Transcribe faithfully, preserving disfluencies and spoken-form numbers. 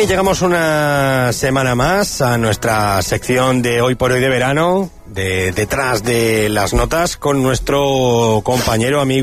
y llegamos una semana más a nuestra sección de Hoy por Hoy de verano, de Detrás de las Notas, con nuestro compañero amigo